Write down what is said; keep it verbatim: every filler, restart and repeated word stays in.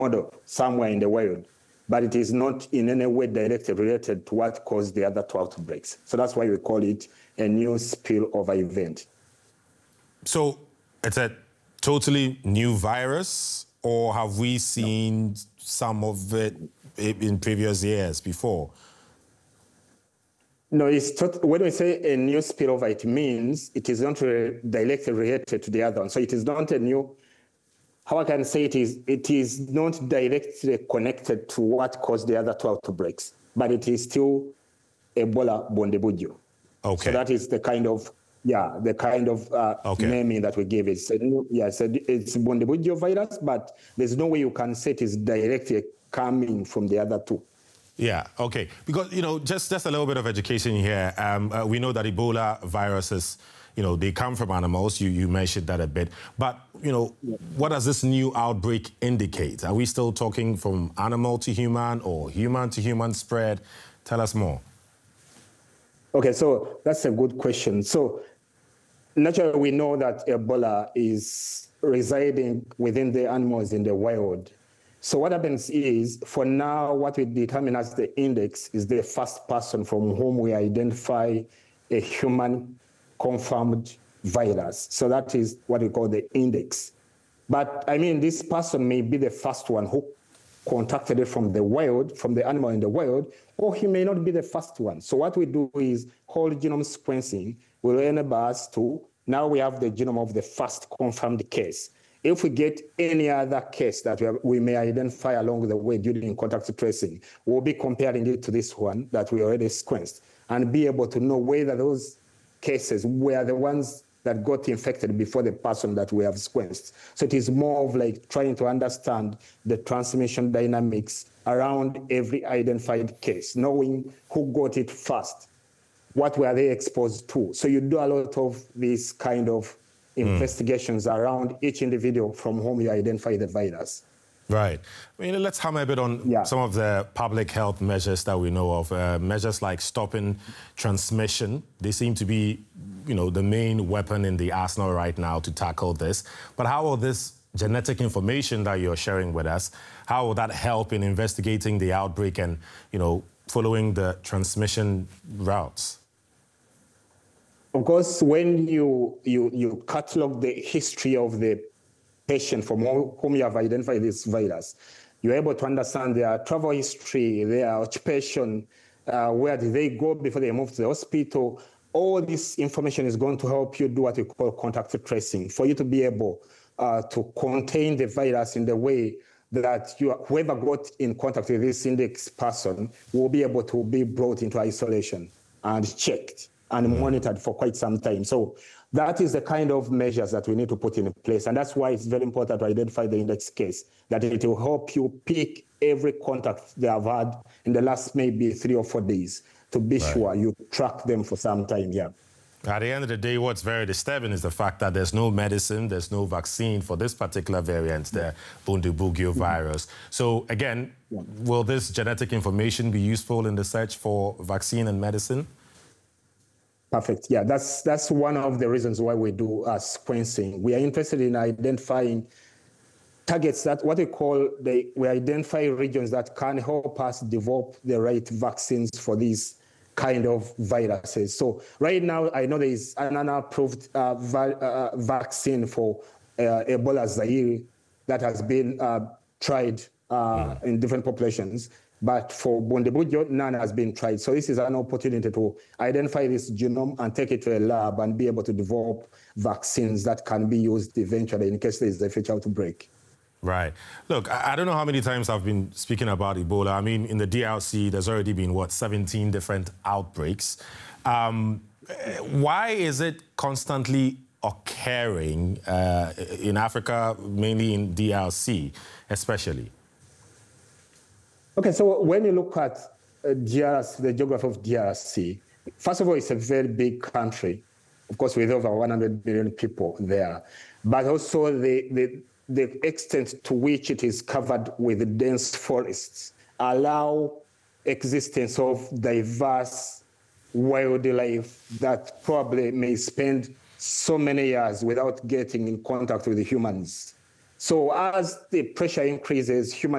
model somewhere in the world, but it is not in any way directly related to what caused the other two outbreaks. So that's why we call it a new spillover event. So it's a totally new virus, or have we seen no. some of it in previous years before? No, it's tot- when we say a new spillover, it means it is not re- directly related to the other one. So it is not a new, how I can say it is, it is not directly connected to what caused the other two outbreaks, but it is still Ebola Bundibugyo. Okay. So that is the kind of, yeah, the kind of uh, okay. naming that we give it. So, yeah, so it's Bundibugyo virus, but there's no way you can say it is directly coming from the other two. Yeah, okay. Because, you know, just, just a little bit of education here. Um, uh, we know that Ebola viruses, you know, they come from animals. You, you mentioned that a bit. But, you know, yeah. what does this new outbreak indicate? Are we still talking from animal to human or human to human spread? Tell us more. Okay, so that's a good question. So naturally, we know that Ebola is residing within the animals in the wild. So what happens is, for now, what we determine as the index is the first person from whom we identify a human confirmed virus. So that is what we call the index. But I mean, this person may be the first one who contacted it from the wild, from the animal in the wild, or he may not be the first one. So what we do is whole genome sequencing will enable us to, now we have the genome of the first confirmed case. If we get any other case that we, have, we may identify along the way during contact tracing, we'll be comparing it to this one that we already sequenced and be able to know whether those cases were the ones that got infected before the person that we have sequenced. So it is more of like trying to understand the transmission dynamics around every identified case, knowing who got it first, what were they exposed to. So you do a lot of these kind of investigations mm. around each individual from whom you identify the virus. Right. I mean, let's hammer a bit on yeah. some of the public health measures that we know of. Uh, measures like stopping transmission. They seem to be, you know, the main weapon in the arsenal right now to tackle this. But how will this genetic information that you're sharing with us, how will that help in investigating the outbreak and, you know, following the transmission routes? Of course, when you, you, you catalog the history of the patient from whom you have identified this virus, you're able to understand their travel history, their occupation, uh, where did they go before they moved to the hospital. All this information is going to help you do what we call contact tracing, for you to be able uh, to contain the virus in the way that you, whoever got in contact with this index person will be able to be brought into isolation and checked and monitored for quite some time. So that is the kind of measures that we need to put in place. And that's why it's very important to identify the index case, that it will help you pick every contact they have had in the last maybe three or four days to be right. sure you track them for some time, yeah. At the end of the day, what's very disturbing is the fact that there's no medicine, there's no vaccine for this particular variant, the Bundibugyo virus. So again, yeah. will this genetic information be useful in the search for vaccine and medicine? Perfect. Yeah, that's that's one of the reasons why we do uh, sequencing. We are interested in identifying targets that what we call the we identify regions that can help us develop the right vaccines for these kind of viruses. So right now, I know there is an unapproved uh, va uh, vaccine for uh, Ebola Zaire that has been uh, tried uh, mm. in different populations. But for Bundibugyo, none has been tried. So this is an opportunity to identify this genome and take it to a lab and be able to develop vaccines that can be used eventually in case there is a future outbreak. Right. Look, I don't know how many times I've been speaking about Ebola. I mean, in the D R C, there's already been, what, seventeen different outbreaks. Um, why is it constantly occurring uh, in Africa, mainly in D R C, especially? Okay, so when you look at uh, D R C, the geography of D R C, first of all, it's a very big country, of course, with over one hundred million people there, but also the, the, the extent to which it is covered with dense forests allow existence of diverse wildlife that probably may spend so many years without getting in contact with the humans. So as the pressure increases, humans